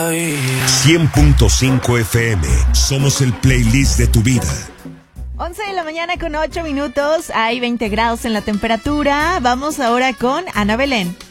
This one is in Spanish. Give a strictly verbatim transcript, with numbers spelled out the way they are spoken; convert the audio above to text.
cien punto cinco F M. Somos el playlist de tu vida. once de la mañana con ocho minutos. Hay veinte grados en la temperatura. Vamos ahora con Ana Belén.